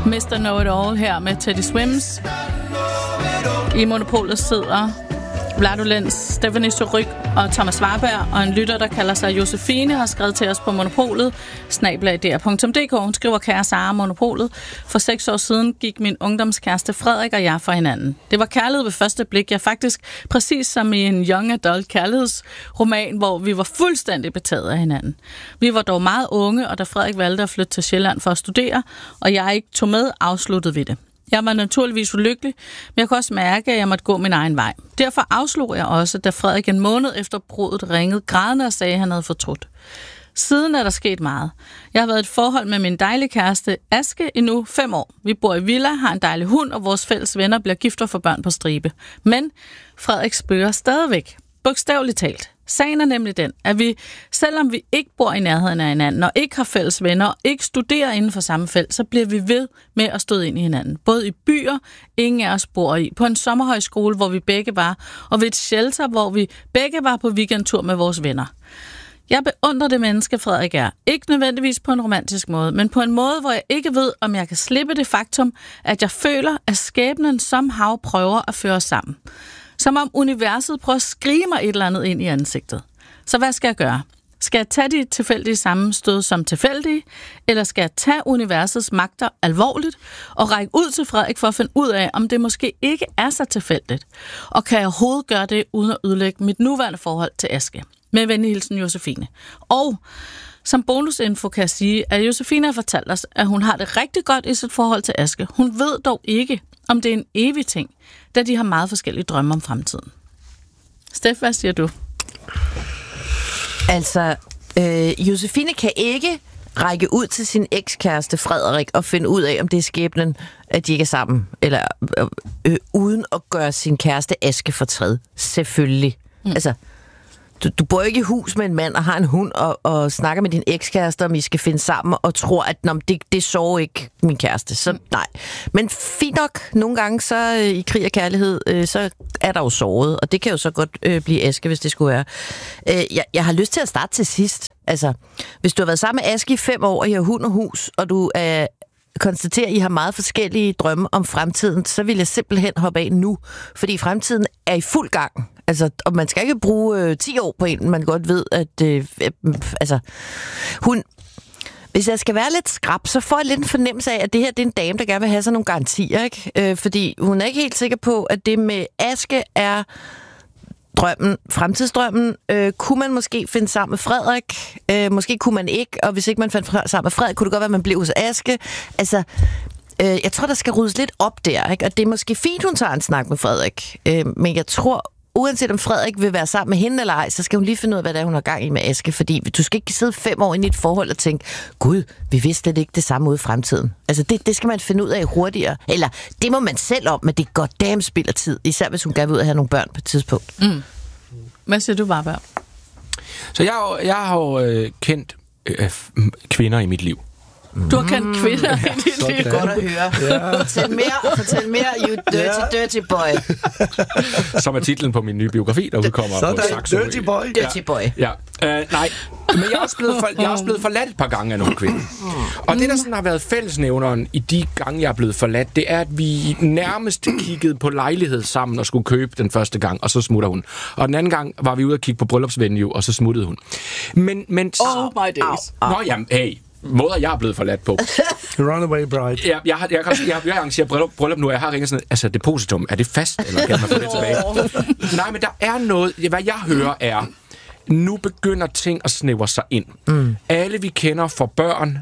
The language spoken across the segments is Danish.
Mr. Know-It-All her med Teddy Swims. I Monopolet sidder Vlado Lenz, Stephanie Suryk og Thomas Warberg, og en lytter, der kalder sig Josefine, har skrevet til os på Monopolet, @dr.dk. Hun skriver: Kære Sara, Monopolet. For 6 år siden gik min ungdomskæreste Frederik og jeg fra hinanden. Det var kærlighed ved første blik, ja faktisk præcis som i en young adult kærlighedsroman, hvor vi var fuldstændig betaget af hinanden. Vi var dog meget unge, og da Frederik valgte at flytte til Sjælland for at studere, og jeg ikke tog med, afsluttede vi det. Jeg var naturligvis ulykkelig, men jeg kunne også mærke, at jeg måtte gå min egen vej. Derfor afslog jeg også, da Frederik en måned efter bruddet ringede grædende og sagde, at han havde fortrudt. Siden er der sket meget. Jeg har været i et forhold med min dejlige kæreste Aske i nu 5 år. Vi bor i villa, har en dejlig hund, og vores fælles venner bliver gift og får børn på stribe. Men Frederik spørger stadigvæk. Bogstaveligt talt. Sagen er nemlig den, at vi, selvom vi ikke bor i nærheden af hinanden, og ikke har fælles venner, og ikke studerer inden for samme felt, så bliver vi ved med at støde ind i hinanden. Både i byer, ingen af os bor i, på en sommerhøjskole, hvor vi begge var, og ved et shelter, hvor vi begge var på weekendtur med vores venner. Jeg beundrer det menneske, Frederik er. Ikke nødvendigvis på en romantisk måde, men på en måde, hvor jeg ikke ved, om jeg kan slippe det faktum, at jeg føler, at skæbnen somehow prøver at føre os sammen. Som om universet prøver at skrige mig et eller andet ind i ansigtet. Så hvad skal jeg gøre? Skal jeg tage de tilfældige sammenstød som tilfældige, eller skal jeg tage universets magter alvorligt og række ud til Frederik for at finde ud af, om det måske ikke er så tilfældigt? Og kan jeg overhovedet gøre det, uden at ødelægge mit nuværende forhold til Aske? Med venlig hilsen, Josefine. Og som bonusinfo kan jeg sige, at Josefine har fortalt os, at hun har det rigtig godt i sit forhold til Aske. Hun ved dog ikke, om det er en evig ting, da de har meget forskellige drømme om fremtiden. Steff, hvad siger du? Altså, Josefine kan ikke række ud til sin ekskæreste Frederik og finde ud af, om det er skæbnen, at de ikke er sammen, eller uden at gøre sin kæreste Aske fortræd. Selvfølgelig. Altså, du bor ikke i hus med en mand og har en hund og snakker med din ekskæreste, om I skal finde sammen og tror, at det sover ikke min kæreste. Så nej. Men fint nok, nogle gange så i krig og kærlighed, så er der jo såret, og det kan jo så godt blive Aske, hvis det skulle være. Jeg har lyst til at starte til sidst. Altså, hvis du har været sammen med Aske i 5 år, og I har hund og hus, og du konstaterer, at I har meget forskellige drømme om fremtiden, så vil jeg simpelthen hoppe af nu, fordi fremtiden er i fuld gang. Altså, og man skal ikke bruge 10 år på en, man godt ved, at hvis jeg skal være lidt skrap, så får jeg lidt en fornemmelse af, at det her det er en dame, der gerne vil have sådan nogle garantier, ikke? Fordi hun er ikke helt sikker på, at det med Aske er drømmen, fremtidsdrømmen. Kunne man måske finde sammen med Frederik? Måske kunne man ikke, og hvis ikke man fandt sammen med Frederik, kunne det godt være, at man blev hos Aske. Altså, jeg tror, der skal ryddes lidt op der, ikke? Og det er måske fint, hun tager en snak med Frederik. Men jeg tror, uanset om Frederik vil være sammen med hende eller ej, så skal hun lige finde ud af, hvad det er, hun har gang i med Aske. Fordi du skal ikke sidde 5 år inde i et forhold og tænke, gud, vi vidste slet ikke det samme ude i fremtiden. Altså, det skal man finde ud af hurtigere. Eller, det må man selv om, men det er goddamn spild af tid. Især hvis hun gerne vil ud og have nogle børn på et tidspunkt. Mm. Hvad siger du, Warberg? Så jeg har jo kendt kvinder i mit liv. Du har kendt kvinder i dit liv. Det er godt at høre. Ja. Fortæl mere, you dirty boy. Som er titlen på min nye biografi, der udkommer på Saxo. Dirty boy. Dirty boy. Ja. Nej, men jeg er også blevet forladt et par gange af nogle kvinder. Og det, der sådan har været fællesnævneren i de gange, jeg er blevet forladt, det er, at vi nærmest kiggede på lejlighed sammen og skulle købe den første gang, og så smutter hun. Og den anden gang var vi ude og kigge på bryllupsvenue, og så smuttede hun. Men oh my days. Nå, jamen, hey. Måder, jeg er blevet forladt på. Runaway bride. Ja, jeg arrangerer bryllup nu, og jeg har ringet sådan, altså depositum, er det fast, eller kan man få det tilbage? Nej, men der er noget, hvad jeg hører er, nu begynder ting at snævre sig ind. Alle vi kender får børn,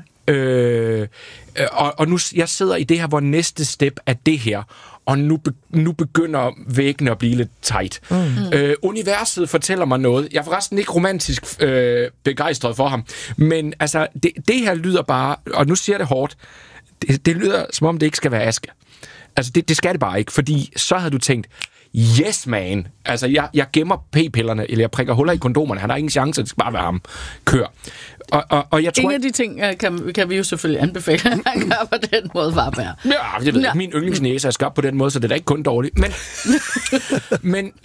og nu jeg sidder i det her, hvor næste step er det her, og nu begynder væggene at blive lidt tight. Universet fortæller mig noget. Jeg er forresten ikke romantisk begejstret for ham, men altså, det her lyder bare, og nu siger jeg det hårdt, det lyder som om det ikke skal være Aske. Altså, det skal det bare ikke, fordi så havde du tænkt, yes man, altså jeg gemmer p-pillerne, eller jeg prikker huller i kondomerne, han har ingen chance, det skal bare være ham. Kør. Og jeg tror, ingen af de ting kan vi jo selvfølgelig anbefale, at han gør på den måde, Warberg. Ja, jeg ved, min yndlingsnæse er skabt på den måde, så det er da ikke kun dårligt. Men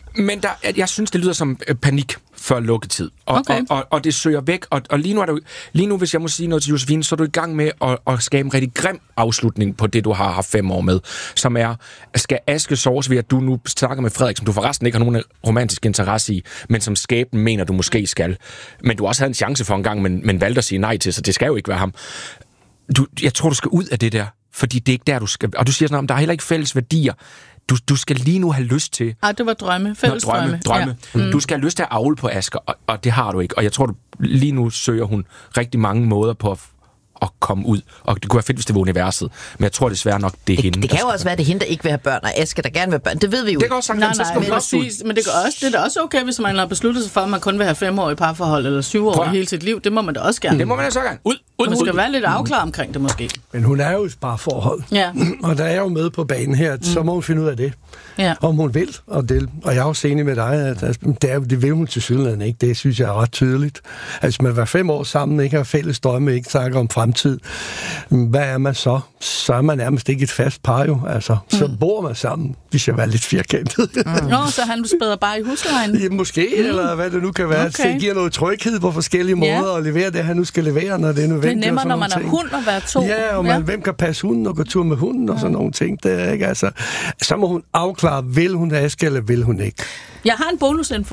Men jeg synes, det lyder som panik før lukketid. Og det søger væk. Og lige nu, hvis jeg må sige noget til Josefine, så er du i gang med at skabe en rigtig grim afslutning på det, du har haft 5 år med. Som er, skal Aske såres ved, at du nu snakker med Frederik, som du forresten ikke har nogen romantisk interesse i, men som skæbnen mener, du måske skal. Men du også havde en chance for en gang, men valgte at sige nej til, så det skal jo ikke være ham. Jeg tror, du skal ud af det der, fordi det er ikke der, du skal. Og du siger sådan, om der er heller ikke fælles værdier. Du skal lige nu have lyst til... det var drømme. Fælles drømme. Ja. Du skal have lyst til at avle på Asger, og det har du ikke. Og jeg tror, lige nu søger hun rigtig mange måder på at komme ud. Og det kunne være fedt, hvis det var universet. Men jeg tror desværre nok, det er hende. Det kan jo også være, det er hende, der ikke vil have børn, og Asger, der gerne vil have børn. Det ved vi jo. Det kan også sagtens. Men det er da også okay, hvis man har besluttet sig for, at man kun vil have 5 år i parforhold, eller 7 år i hele sit liv. Det må man da også gerne. Det må man da så gerne. Man skal være lidt afklaret omkring det, måske. Men hun er jo et parforhold. Ja. Og der er jo med på banen her, så må hun finde ud af det. Ja. Om hun vil. Og jeg er også enig med dig, at det vil hun til sydlandet ikke. Det synes jeg er ret tydeligt. Altså, man var 5 år sammen, ikke har fælles drømme, ikke snakker om fremtid. Hvad er man så? Så er man nærmest ikke et fast par jo. Altså, så bor man sammen, hvis jeg var lidt firkantet. Så han spæder bare i huslejen? Ja, måske, eller hvad det nu kan være. Okay. Det giver noget tryghed på forskellige måder at levere det, han nu skal levere, når det er nødvendigt. Det er nemmere, når man er hund at være 2. Ja, og hvem kan passe hunden og gå tur med hunden og sådan nogle ting. Det er, ikke? Altså, så må hun afklare, vil hun Aske, eller vil hun ikke? Jeg har en bonusinfo.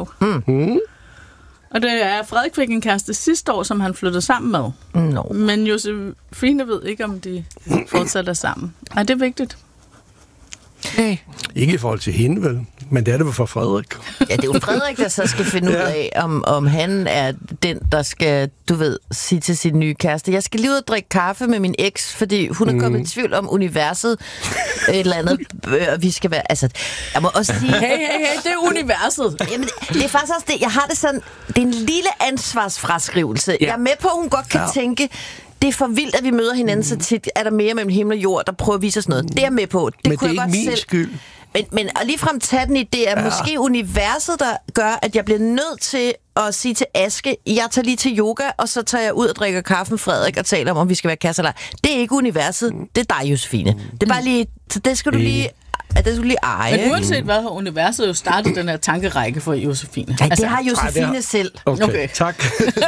Og det er, Frederik fik en kæreste sidste år, som han flyttede sammen med. Men Josefine ved ikke, om de fortsætter sammen. Er det vigtigt? Nej. Ikke i forhold til hende, vel? Men det er det for Frederik. Ja, det er jo Frederik, der så skal finde ud af, om han er den, der skal, du ved, sige til sin nye kæreste, jeg skal lige ud og drikke kaffe med min eks, fordi hun er kommet i tvivl om universet, et eller andet, vi skal være, altså, jeg må også sige... Hey, det er universet. Jamen, det er faktisk også det, jeg har det sådan, det er en lille ansvarsfraskrivelse. Jeg er med på, at hun godt kan tænke, det er for vildt, at vi møder hinanden så tit. Er der mere mellem himmel og jord, der prøver at vise os noget? Det er jeg med på. Men kunne det er ikke min skyld. Men og ligefrem tage den idé, at måske universet, der gør, at jeg bliver nødt til at sige til Aske, jeg tager lige til yoga, og så tager jeg ud og drikker kaffe med Frederik og taler om vi skal være kærester eller ej. Det er ikke universet. Det er dig, Josefine. Det er bare lige... Så det skal du lige... at det skulle lige eje. Men uanset hvad, har universet jo startet den her tankerække for Josefine. Nej, det har Josefine selv. Okay. Tak.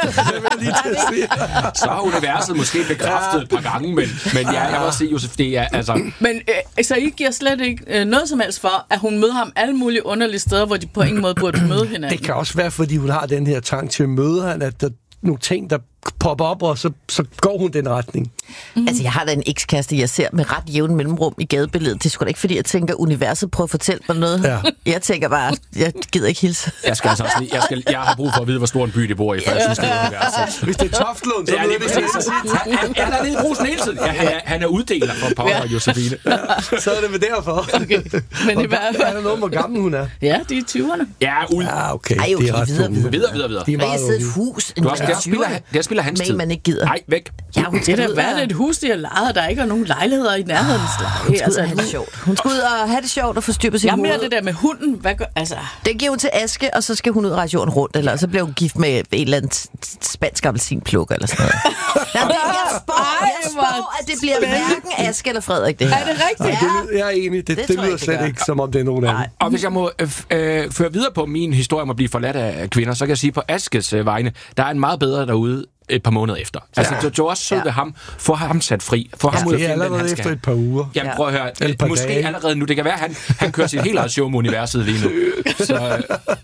Så har universet måske bekræftet et par gange, men jeg må også sige, Josefine, altså... Men så I giver slet ikke noget som helst for, at hun møder ham alle mulige underlige steder, hvor de på ingen måde burde møde hinanden. Det kan også være, fordi hun har den her trang til at møde ham, at der nogle ting, der popper op, og så går hun den retning. Altså, jeg har da en ekskæreste, jeg ser med ret jævn mellemrum i gadebilledet. Det er sgu da ikke, fordi jeg tænker, universet prøver at fortælle mig noget. Ja. Jeg tænker bare, jeg gider ikke hilse. Jeg har brug for at vide, hvor stor en by det bor i, for jeg synes, det er universet. Hvis det er Toftlund, så ved det. Han er nede i Brusen hele tiden. Han er uddeler for Power og Josefine. Så er det med derfor. Okay. Men er der noget, hvor gammel hun er? Ja, de er 20'erne. Ja, ud. Ja, okay. Ej, okay, videre. De er meget unge. Et hus. Det spiller hans tid. Man ikke gider. Nej, væk. Ja, det er da værd et hus, de har lejet, der ikke er nogen lejligheder i nærheden. Hun skal ud og have det sjovt og få styr på sin hoved. Jeg mere det der med hunden. Hvad gør, altså? Det giver hun til Aske, og så skal hun ud og rejse jorden rundt, eller så bliver hun gift med et eller andet spansk appelsinplukker, eller sådan noget. Jeg spår, at det bliver hverken Aske eller Frederik, det her. Er det rigtigt? Ja. Jeg er enig. Det lyder slet ikke, som om det er nogen anden. Og hvis jeg må føre videre på min historie om at blive forladt af kvinder, så kan jeg sige på Askes vegne, der er en meget bedre derude et par måneder efter. Altså, du er også sød ved ham. Få ham sat fri. Få ham ud af filmen, allerede efter et par uger. Jamen, prøv at høre. Måske dage. Allerede nu. Det kan være, han kører sit helt eget show med universet lige nu. Så...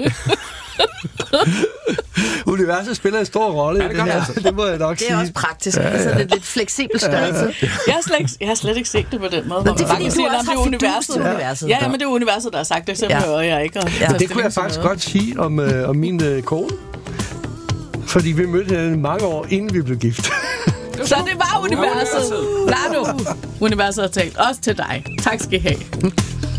Universet spiller en stor rolle i det her. Det må jeg nok sige. Det er også praktisk. Ja. Så det er lidt fleksibel størrelse. Jeg har slet ikke set det på den måde. Men det er fordi, du også har universet. Ja, men det er universet, der har sagt det. Så hører jeg ikke. Det kunne jeg faktisk godt sige om min kone. Fordi vi mødte hende mange år, inden vi blev gift. Så det var universet. Lad du. Universet har talt også til dig. Tak skal I have.